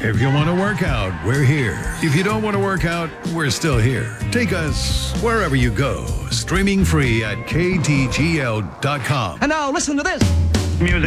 If you want to work out, we're here. If you don't want to work out, we're still here. Take us wherever you go. Streaming free at ktgl.com. And now listen to this. Music.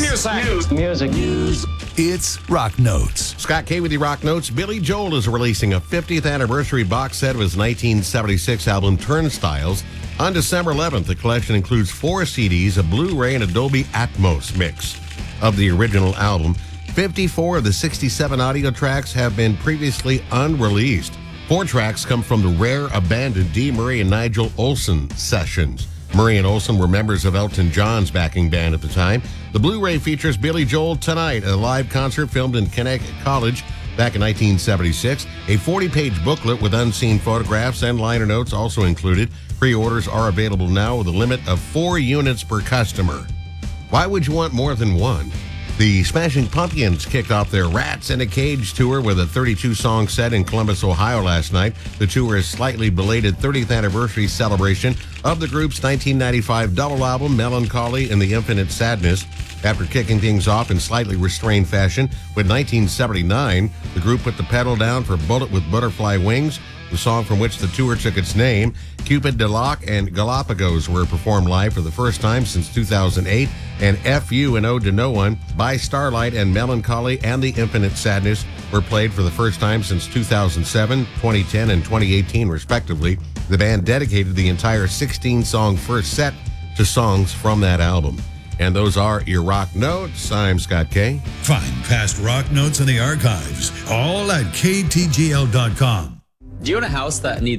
It's Rock Notes. Scott K with the Rock Notes. Billy Joel is releasing a 50th anniversary box set of his 1976 album Turnstiles. On December 11th, the collection includes 4 CDs, a Blu-ray, and a Dolby Atmos mix of the original album. 54 of the 67 audio tracks have been previously unreleased. 4 tracks come from the rare abandoned Dee Murray and Nigel Olsson sessions. Murray and Olsson were members of Elton John's backing band at the time. The Blu-ray features Billy Joel Tonight, a live concert filmed in Connecticut College back in 1976. A 40-page booklet with unseen photographs and liner notes also included. Pre-orders are available now with a limit of 4 units per customer. Why would you want more than one? The Smashing Pumpkins kicked off their Rats in a Cage tour with a 32-song set in Columbus, Ohio last night. The tour is slightly belated 30th anniversary celebration of the group's 1995 double album, Melancholy and the Infinite Sadness. After kicking things off in slightly restrained fashion with 1979, the group put the pedal down for Bullet with Butterfly Wings, the song from which the tour took its name. Cupid de Loc and Galapagos were performed live for the first time since 2008, and F.U. and Ode to No One by Starlight and Melancholy and the Infinite Sadness were played for the first time since 2007, 2010, and 2018, respectively. The band dedicated the entire 16-song first set to songs from that album. And those are your Rock Notes. I'm Scott K. Find past Rock Notes in the archives, all at ktgl.com. Do you own a house that needs...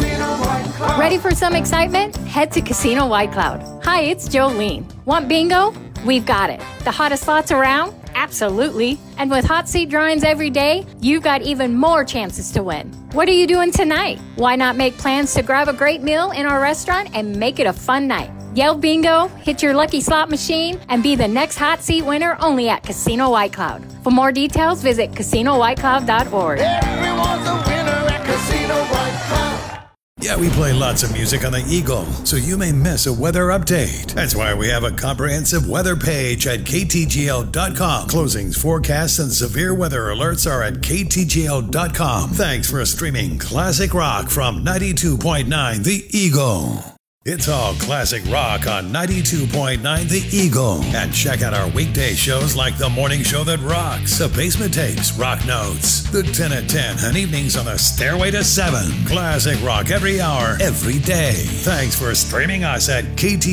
Ready for some excitement? Head to Casino White Cloud. Hi, it's Jolene. Want bingo? We've got it. The hottest slots around? Absolutely. And with hot seat drawings every day, you've got even more chances to win. What are you doing tonight? Why not make plans to grab a great meal in our restaurant and make it a fun night? Yell bingo, hit your lucky slot machine, and be the next hot seat winner only at Casino White Cloud. For more details, visit CasinoWhiteCloud.org. Everyone's a winner at Casino White Cloud. Yeah, we play lots of music on the Eagle, so you may miss a weather update. That's why we have a comprehensive weather page at ktgl.com. Closings, forecasts, and severe weather alerts are at ktgl.com. Thanks for streaming classic rock from 92.9 The Eagle. It's all classic rock on 92.9 The Eagle. And check out our weekday shows like The Morning Show That Rocks, The Basement Tapes, Rock Notes, The 10 at 10, and evenings on the Stairway to 7. Classic rock every hour, every day. Thanks for streaming us at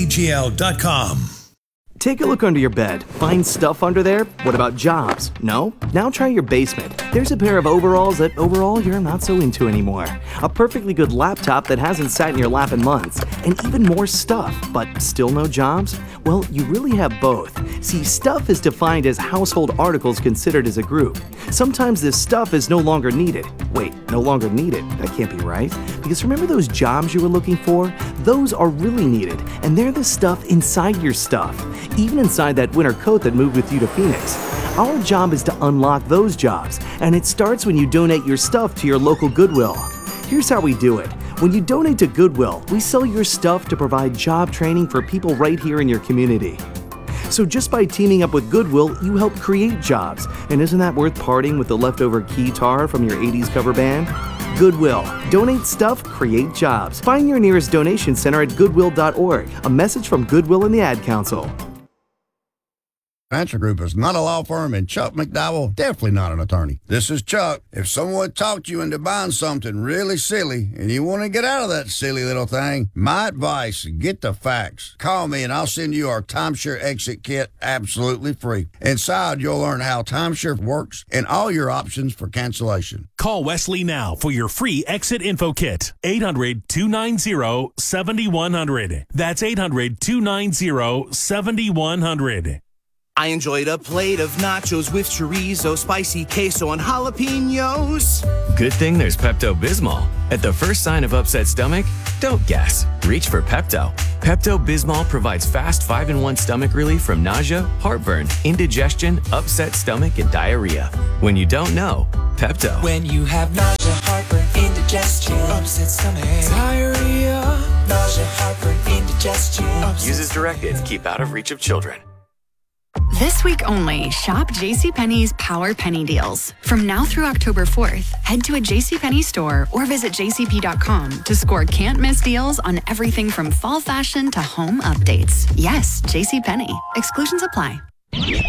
ktgl.com. Take a look under your bed. Find stuff under there? What about jobs? No? Now try your basement. There's a pair of overalls that overall you're not so into anymore. A perfectly good laptop that hasn't sat in your lap in months. And even more stuff, but still no jobs? Well, you really have both. See, stuff is defined as household articles considered as a group. Sometimes this stuff is no longer needed. Wait, no longer needed? That can't be right. Because remember those jobs you were looking for? Those are really needed, and they're the stuff inside your stuff. Even inside that winter coat that moved with you to Phoenix. Our job is to unlock those jobs, and it starts when you donate your stuff to your local Goodwill. Here's how we do it. When you donate to Goodwill, we sell your stuff to provide job training for people right here in your community. So just by teaming up with Goodwill, you help create jobs. And isn't that worth parting with the leftover guitar from your 80s cover band? Goodwill. Donate stuff, create jobs. Find your nearest donation center at goodwill.org. A message from Goodwill and the Ad Council. Financial Group is not a law firm, and Chuck McDowell definitely not an attorney. This is Chuck. If someone talked you into buying something really silly and you want to get out of that silly little thing, my advice, get the facts. Call me and I'll send you our timeshare exit kit absolutely free. Inside, you'll learn how timeshare works and all your options for cancellation. Call Wesley now for your free exit info kit. 800-290-7100. That's 800-290-7100. I enjoyed a plate of nachos with chorizo, spicy queso, and jalapenos. Good thing there's Pepto-Bismol. At the first sign of upset stomach, don't guess. Reach for Pepto. Pepto-Bismol provides fast 5-in-1 stomach relief from nausea, heartburn, indigestion, upset stomach, and diarrhea. When you don't know, Pepto. When you have nausea, heartburn, indigestion, upset stomach, diarrhea, nausea, heartburn, indigestion. Use as directed. Keep out of reach of children. This week only, shop JCPenney's Power Penny Deals. From now through October 4th, head to a JCPenney store or visit jcp.com to score can't-miss deals on everything from fall fashion to home updates. Yes, JCPenney. Exclusions apply.